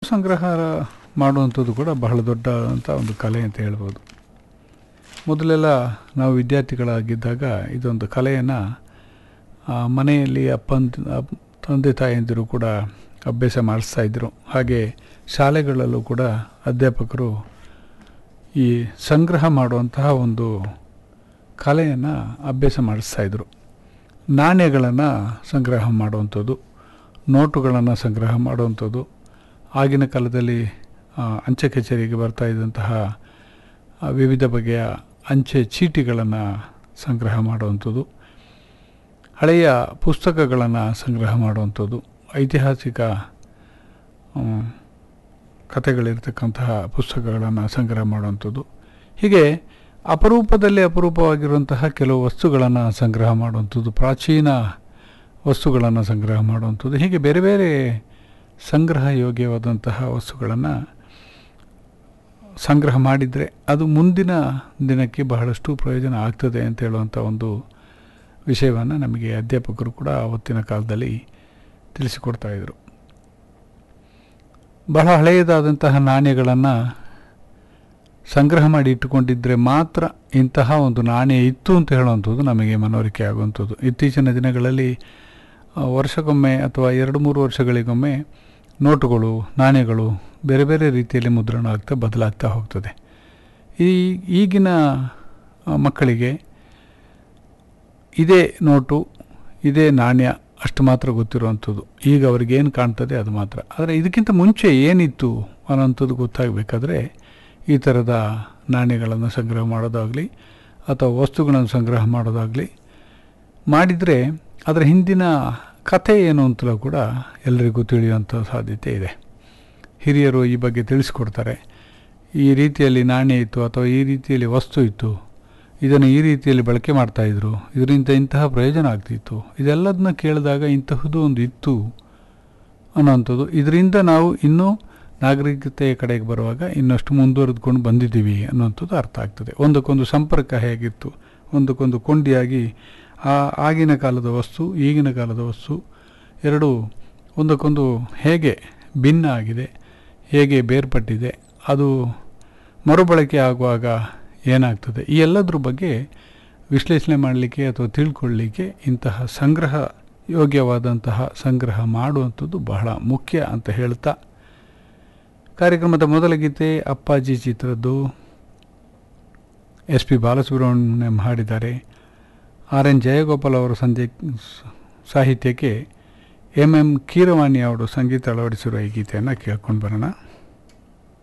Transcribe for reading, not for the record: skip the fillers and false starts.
ಸಂಗ್ರಹ ಮಾಡುವಂಥದ್ದು ಕೂಡ ಬಹಳ ದೊಡ್ಡದಂಥ ಒಂದು ಕಲೆ ಅಂತ ಹೇಳ್ಬೋದು. ಮೊದಲೆಲ್ಲ ನಾವು ವಿದ್ಯಾರ್ಥಿಗಳಾಗಿದ್ದಾಗ ಇದೊಂದು ಕಲೆಯನ್ನು ಮನೆಯಲ್ಲಿ ತಂದೆ ತಾಯಂದಿರು ಕೂಡ ಅಭ್ಯಾಸ ಮಾಡಿಸ್ತಾಯಿದ್ರು. ಹಾಗೆ ಶಾಲೆಗಳಲ್ಲೂ ಕೂಡ ಅಧ್ಯಾಪಕರು ಈ ಸಂಗ್ರಹ ಮಾಡುವಂತಹ ಒಂದು ಕಲೆಯನ್ನು ಅಭ್ಯಾಸ ಮಾಡಿಸ್ತಾಯಿದ್ರು. ನಾಣ್ಯಗಳನ್ನು ಸಂಗ್ರಹ ಮಾಡುವಂಥದ್ದು, ನೋಟುಗಳನ್ನು ಸಂಗ್ರಹ ಮಾಡುವಂಥದ್ದು, ಆಗಿನ ಕಾಲದಲ್ಲಿ ಅಂಚೆ ಕಚೇರಿಗೆ ಬರ್ತಾ ಇದ್ದಂತಹ ವಿವಿಧ ಬಗೆಯ ಅಂಚೆ ಚೀಟಿಗಳನ್ನು ಸಂಗ್ರಹ ಮಾಡುವಂಥದ್ದು, ಹಳೆಯ ಪುಸ್ತಕಗಳನ್ನು ಸಂಗ್ರಹ ಮಾಡುವಂಥದ್ದು, ಐತಿಹಾಸಿಕ ಕಥೆಗಳಿರ್ತಕ್ಕಂತಹ ಪುಸ್ತಕಗಳನ್ನು ಸಂಗ್ರಹ ಮಾಡುವಂಥದ್ದು, ಹೀಗೆ ಅಪರೂಪವಾಗಿರುವಂತಹ ಕೆಲವು ವಸ್ತುಗಳನ್ನು ಸಂಗ್ರಹ ಮಾಡುವಂಥದ್ದು, ಪ್ರಾಚೀನ ವಸ್ತುಗಳನ್ನು ಸಂಗ್ರಹ ಮಾಡುವಂಥದ್ದು, ಹೀಗೆ ಬೇರೆ ಬೇರೆ ಸಂಗ್ರಹ ಯೋಗ್ಯವಾದಂತಹ ವಸ್ತುಗಳನ್ನು ಸಂಗ್ರಹ ಮಾಡಿದರೆ ಅದು ಮುಂದಿನ ದಿನಕ್ಕೆ ಬಹಳಷ್ಟು ಪ್ರಯೋಜನ ಆಗ್ತದೆ ಅಂತ ಹೇಳುವಂಥ ಒಂದು ವಿಷಯವನ್ನು ನಮಗೆ ಅಧ್ಯಾಪಕರು ಕೂಡ ಆವತ್ತಿನ ಕಾಲದಲ್ಲಿ ತಿಳಿಸಿಕೊಡ್ತಾಯಿದ್ರು. ಬಹಳ ಹಳೆಯದಾದಂತಹ ನಾಣ್ಯಗಳನ್ನು ಸಂಗ್ರಹ ಮಾಡಿ ಇಟ್ಟುಕೊಂಡಿದ್ದರೆ ಮಾತ್ರ ಇಂತಹ ಒಂದು ನಾಣ್ಯ ಇತ್ತು ಅಂತ ಹೇಳುವಂಥದ್ದು ನಮಗೆ ಮನವರಿಕೆ ಆಗುವಂಥದ್ದು. ಇತ್ತೀಚಿನ ದಿನಗಳಲ್ಲಿ ವರ್ಷಕ್ಕೊಮ್ಮೆ ಅಥವಾ 2-3 ವರ್ಷಗಳಿಗೊಮ್ಮೆ ನೋಟುಗಳು, ನಾಣ್ಯಗಳು ಬೇರೆ ಬೇರೆ ರೀತಿಯಲ್ಲಿ ಮುದ್ರಣ ಬದಲಾಗ್ತಾ ಹೋಗ್ತದೆ. ಈಗಿನ ಮಕ್ಕಳಿಗೆ ಇದೇ ನೋಟು, ಇದೇ ನಾಣ್ಯ ಅಷ್ಟು ಮಾತ್ರ ಗೊತ್ತಿರುವಂಥದ್ದು. ಈಗ ಅವ್ರಿಗೇನು ಕಾಣ್ತದೆ ಅದು ಮಾತ್ರ. ಆದರೆ ಇದಕ್ಕಿಂತ ಮುಂಚೆ ಏನಿತ್ತು ಅನ್ನೋಂಥದ್ದು ಗೊತ್ತಾಗಬೇಕಾದ್ರೆ ಈ ಥರದ ನಾಣ್ಯಗಳನ್ನು ಸಂಗ್ರಹ ಮಾಡೋದಾಗಲಿ ಅಥವಾ ವಸ್ತುಗಳನ್ನು ಸಂಗ್ರಹ ಮಾಡೋದಾಗಲಿ ಮಾಡಿದರೆ ಅದರ ಹಿಂದಿನ ಕಥೆ ಏನು ಅಂತಲೂ ಕೂಡ ಎಲ್ಲರಿಗೂ ತಿಳಿಯುವಂಥ ಸಾಧ್ಯತೆ ಇದೆ. ಹಿರಿಯರು ಈ ಬಗ್ಗೆ ತಿಳಿಸ್ಕೊಡ್ತಾರೆ. ಈ ರೀತಿಯಲ್ಲಿ ನಾಣ್ಯ ಇತ್ತು ಅಥವಾ ಈ ರೀತಿಯಲ್ಲಿ ವಸ್ತು ಇತ್ತು, ಇದನ್ನು ಈ ರೀತಿಯಲ್ಲಿ ಬಳಕೆ ಮಾಡ್ತಾಯಿದ್ರು, ಇದರಿಂದ ಇಂತಹ ಪ್ರಯೋಜನ ಆಗ್ತಿತ್ತು, ಇದೆಲ್ಲದನ್ನ ಕೇಳಿದಾಗ ಇಂತಹದ್ದು ಒಂದು ಇತ್ತು ಅನ್ನೋವಂಥದ್ದು. ಇದರಿಂದ ನಾವು ಇನ್ನೂ ನಾಗರಿಕತೆಯ ಕಡೆಗೆ ಬರುವಾಗ ಇನ್ನಷ್ಟು ಮುಂದುವರೆದುಕೊಂಡು ಬಂದಿದ್ದೀವಿ ಅನ್ನೋವಂಥದ್ದು ಅರ್ಥ ಆಗ್ತದೆ. ಒಂದಕ್ಕೊಂದು ಸಂಪರ್ಕ ಹೇಗಿತ್ತು, ಒಂದಕ್ಕೊಂದು ಕೊಂಡಿಯಾಗಿ ಆಗಿನ ಕಾಲದ ವಸ್ತು, ಈಗಿನ ಕಾಲದ ವಸ್ತು ಎರಡೂ ಒಂದಕ್ಕೊಂದು ಹೇಗೆ ಭಿನ್ನ ಆಗಿದೆ, ಹೇಗೆ ಬೇರ್ಪಟ್ಟಿದೆ, ಅದು ಮರುಬಳಕೆ ಆಗುವಾಗ ಏನಾಗ್ತದೆ, ಈ ಎಲ್ಲದ್ರ ಬಗ್ಗೆ ವಿಶ್ಲೇಷಣೆ ಮಾಡಲಿಕ್ಕೆ ಅಥವಾ ತಿಳ್ಕೊಳ್ಳಲಿಕ್ಕೆ ಇಂತಹ ಸಂಗ್ರಹ ಯೋಗ್ಯವಾದಂತಹ ಸಂಗ್ರಹ ಮಾಡುವಂಥದ್ದು ಬಹಳ ಮುಖ್ಯ ಅಂತ ಹೇಳ್ತಾ ಕಾರ್ಯಕ್ರಮದ ಮೊದಲ ಗೀತೆ ಅಪ್ಪಾಜಿ ಚಿತ್ರದ್ದು. SP ಬಾಲಸುಬ್ರಹ್ಮಣ್ಯಂ ಹಾಡಿದ್ದಾರೆ. RN ಜಯಗೋಪಾಲ್ ಅವರ ಸಾಹಿತ್ಯಕ್ಕೆ MM ಕೀರವಾಣಿ ಅವರು ಸಂಗೀತ ಅಳವಡಿಸಿರುವ ಈ ಗೀತೆಯನ್ನು ಕೇಳ್ಕೊಂಡು ಬರೋಣ.